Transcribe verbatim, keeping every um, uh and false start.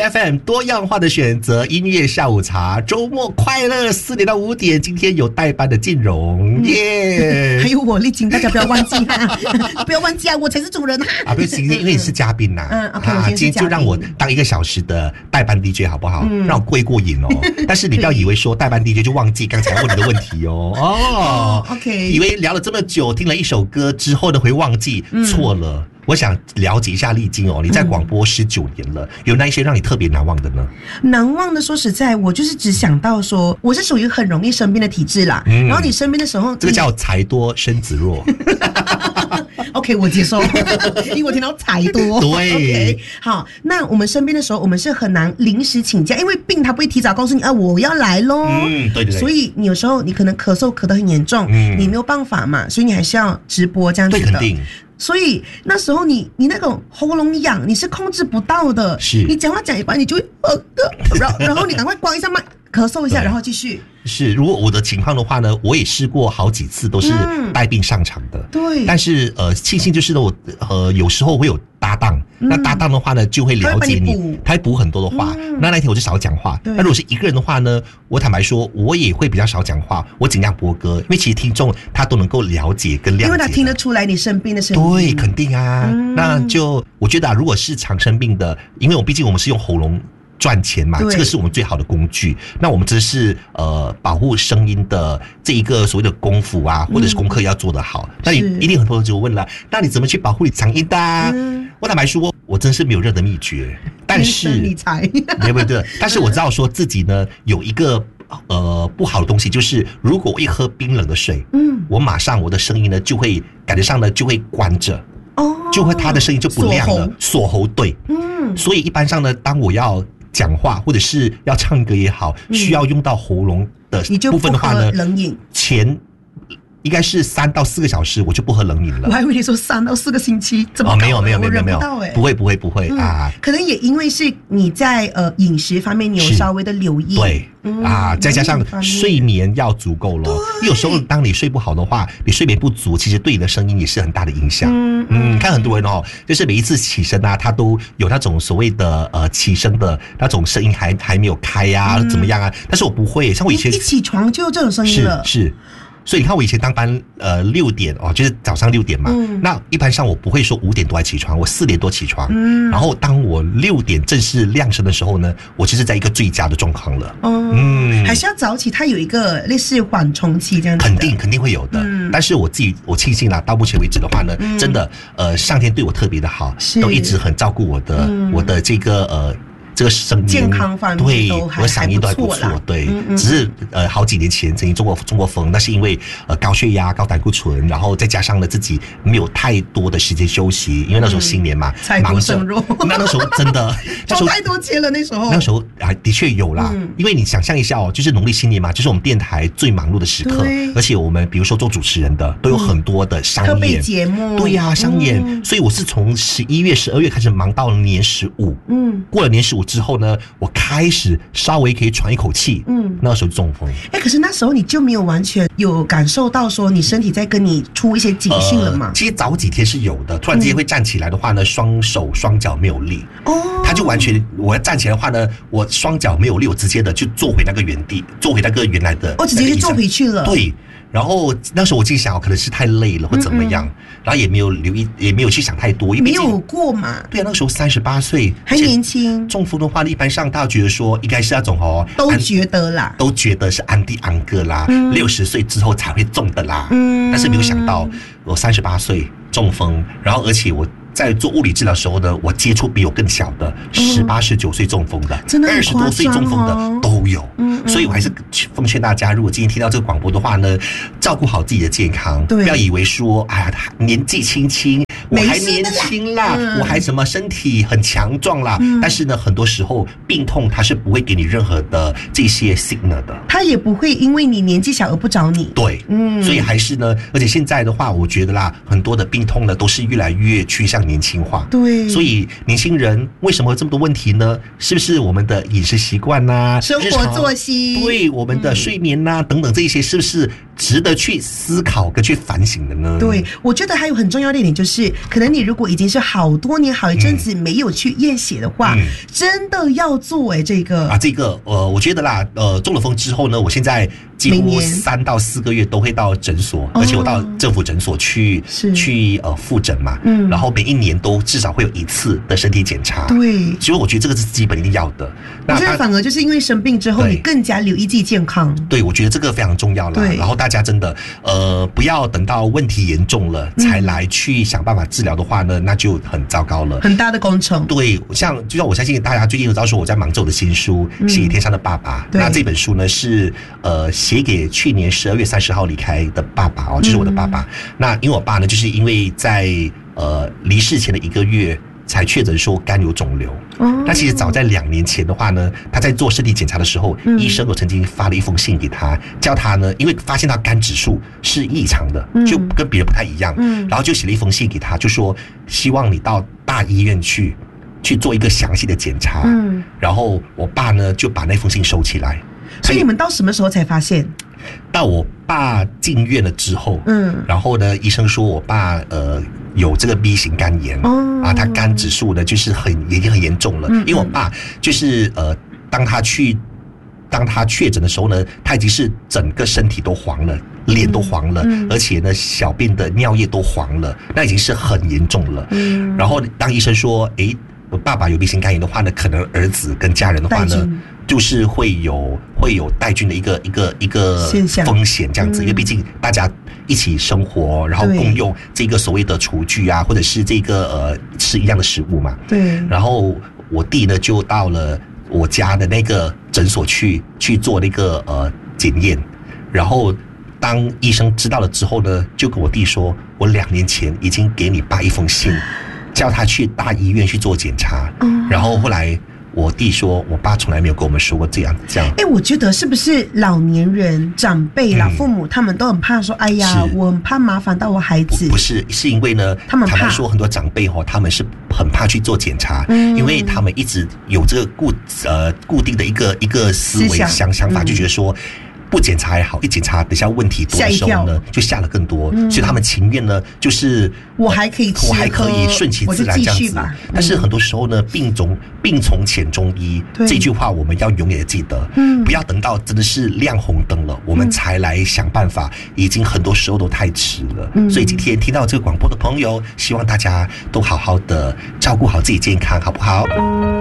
F M 多样化的选择，音乐下午茶，周末快乐，四点到五点。今天有代班的静蓉，耶、yeah ！ 还有我丽晶，大家不要忘记啊，不要忘记啊，我才是主人啊！ 啊，不是，因为你是嘉宾呐、啊， 嗯 ，OK， 啊，今天就让我当一个小时的代班 D J 好不好？嗯、让我过一过瘾哦。但是你不要以为说代班 D J 就忘记刚才问你的问题哦。哦 ，OK， 以为聊了这么久，听了一首歌之后呢会忘记，嗯、错了。我想了解一下丽晶哦，你在广播十九年了、嗯，有那一些让你特别难忘的呢？ 难忘的，说实在，我就是只想到说，我是属于很容易生病的体质啦。嗯、然后你生病的时候， 这个叫财多身子弱。 OK， 我接受，因为我听到财多。 对 ，OK， 好，那我们生病的时候，我们是很难临时请假，因为病他不会提早告诉你啊，我要来咯。 嗯，对对对。 所以你有时候你可能咳嗽咳得很严重，嗯，你没有办法嘛，所以你还是要直播这样子的。 对，肯定。 所以那时候你你那种喉咙痒你是控制不到的， 是你讲话讲一半你就会呃的，然后然后你赶快关一下麦，咳嗽一下，然后继续。 是，如果我的情况的话呢，我也试过好几次都是带病上场的， 嗯、对。 但是呃，庆幸就是我呃有时候会有搭档，嗯、那搭档的话呢就会了解你，他会补很多的话。嗯、那那天我就少讲话。那如果是一个人的话呢，我坦白说，我也会比较少讲话，我尽量播歌，因为其实听众他都能够了解跟谅解， 因为他听得出来你生病的声音。 对，肯定啊。嗯、那就我觉得啊，如果是常生病的，因为我毕竟我们是用喉咙赚钱嘛，这个是我们最好的工具。那我们只是呃保护声音的这一个所谓的功夫啊，或者是功课要做得好。嗯、那你一定很多人就问了，那你怎么去保护你嗓音的、啊嗯？我坦白说，我真是没有任何秘诀，但是理财没有没有，但是我知道说自己呢有一个呃不好的东西，就是如果我一喝冰冷的水，嗯，我马上我的声音呢就会感觉上呢就会关着。哦，就会他的声音就不亮了，锁喉，对，嗯，所以一般上呢，当我要讲话或者是要唱歌也好，嗯、需要用到喉咙的部分的话呢， 冷饮前应该是三到四个小时，我就不喝冷饮了。 我还以为你说三到四个星期，怎么、 哦、没有没有没有没有，不会不会不会、嗯、啊！ 可能也因为是你在呃饮食方面你有稍微的留意， 对、嗯、啊，再加上睡眠要足够咯。有时候当你睡不好的话，你睡眠不足，其实对你的声音也是很大的影响。嗯嗯，看很多人哦，就是每一次起身啊，他都有那种所谓的呃起身的那种声音还还没有开呀、啊嗯，怎么样啊？但是我不会，像我以前一起床就有这种声音了， 是是。所以你看，我以前当班，呃，六点哦，就是早上六点嘛。嗯、那一般上我不会说五点多才起床，我四点多起床。嗯。然后当我六点正式亮声的时候呢，我就是在一个最佳的状况了。哦。嗯。 还是要早起，它有一个类似缓冲期这样子。 肯定肯定会有的。嗯。但是我自己我庆幸啦，到目前为止的话呢，嗯、真的呃，上天对我特别的好，都一直很照顾我的、嗯、我的这个呃。这个声音健康方面都还对，我嗓音都还不错，对，嗯嗯只是呃好几年前曾经中过中过风，那是因为呃高血压、高胆固醇，然后再加上呢自己没有太多的时间休息，因为那时候新年嘛， 财多生弱， 那那时候真的赚太多钱了，那时候那时候啊的确有啦、嗯，因为你想象一下哦，就是农历新年嘛，就是我们电台最忙碌的时刻，而且我们比如说做主持人的都有很多的商演、 特备节目， 对呀、啊，商演、嗯，所以我是从十一月、十二月开始忙到年十五，嗯，过了年十五之后呢，我开始稍微可以喘一口气，嗯，那时候中风。 哎、欸，可是那时候你就没有完全有感受到说你身体在跟你出一些警讯了吗？ 呃、其实早几天是有的，突然之间会站起来的话呢，双、嗯、手双脚没有力，哦，他就完全我要站起来的话呢，我双脚没有力，我直接的就坐回那个原地，坐回那个原来的， 哦，直接就坐回去了， 对。然后那时候我自己想，可能是太累了或怎么样，嗯嗯然后也没有留意，也没有去想太多，因为没有过嘛。 对啊，那个时候三十八岁， 还年轻。 中风的话，一般上大家觉得说应该是那种哦， 都觉得啦， 都觉得是安迪安哥啦，六十岁之后才会中的啦。嗯，但是没有想到我三十八岁中风，然后而且我。在做物理治疗的时候呢，我接触比我更小的十八、十九岁中风的， 真的二十多岁中风的都有。嗯嗯所以我还是奉劝大家，如果今天听到这个广播的话呢，照顾好自己的健康，不要以为说，哎呀，年纪轻轻，我还年轻啦，嗯、我还什么身体很强壮啦、嗯。但是呢，很多时候病痛它是不会给你任何的这些 signal 的， 它也不会因为你年纪小而不找你。 对，嗯，所以还是呢，而且现在的话，我觉得啦，很多的病痛呢都是越来越趋向年轻化。 对， 所以年轻人为什么有这么多问题呢？是不是我们的饮食习惯呐、 生活作息， 对我们的睡眠呐、啊嗯、等等这一些，是不是值得去思考跟去反省的呢？ 对，我觉得还有很重要的一点就是， 可能你如果已经是好多年好一阵子没有去验血的话，嗯、真的要做哎、欸，这个啊，这个呃，我觉得啦，呃，中了风之后呢，我现在几乎三到四个月都会到诊所，而且我到政府诊所去去呃复诊嘛，嗯，然后每一年都至少会有一次的身体检查， 对， 所以我觉得这个是基本一定要的。 那我觉得反而就是因为生病之后，你更加留意自己健康。 对，我觉得这个非常重要啦。然后大家真的呃不要等到问题严重了才来去想办法治疗的话呢，那就很糟糕了， 很大的工程。 对，像就像我相信大家最近都知道说我在忙着我的新书《写给天上的爸爸》，那这本书呢是呃写给去年十二月三十号离开的爸爸哦，就是我的爸爸。那因为我爸呢，就是因为在呃离世前的一个月才确诊说肝有肿瘤。哦，那其实早在两年前的话呢，他在做身体检查的时候，嗯、医生有曾经发了一封信给他，叫他呢，因为发现他肝指数是异常的，嗯、就跟别人不太一样，嗯，然后就写了一封信给他，就说希望你到大医院去去做一个详细的检查。嗯，然后我爸呢就把那封信收起来。 所以你们到什么时候才发现？ 到我爸进院了之后，嗯，然后呢，医生说我爸呃有这个 B 型肝炎，哦，啊，他肝指数呢就是很已经很严重了，嗯嗯，因为我爸就是呃，当他去当他确诊的时候呢，他已经是整个身体都黄了，脸都黄了，嗯，而且呢，小便的尿液都黄了，那已经是很严重了。嗯，然后当医生说，诶，我爸爸有 B 型肝炎的话呢，可能儿子跟家人的话呢，就是会有会有带菌的一个一个一个风险这样子，因为毕竟大家一起生活，然后共用这个所谓的厨具啊，或者是这个呃吃一样的食物嘛。对。然后我弟呢就到了我家的那个诊所去去做那个呃检验，然后当医生知道了之后呢，就跟我弟说，我两年前已经给你爸一封信，叫他去大医院去做检查，嗯，然后后来。我弟说，我爸从来没有跟我们说过这样这样。 哎、欸，我觉得是不是老年人、长辈啦、嗯、父母他们都很怕说，哎呀，我很怕麻烦到我孩子。 不, 不是，是因为呢， 他们坦白说，很多长辈哈，他们是很怕去做检查，嗯、因为他们一直有这个固呃固定的一个一个思维想想法，就觉得说。不检查还好，一检查等下问题多的时候呢，就下了更多，嗯、所以他们情愿呢，就是我还可以吃， 我还可以顺其自然这样子。嗯、但是很多时候呢，病从病从浅中医这句话我们要永远记得，嗯、不要等到真的是亮红灯了，我们才来想办法，已经很多时候都太迟了。嗯、所以今天听到这个广播的朋友，希望大家都好好的照顾好自己健康，好不好？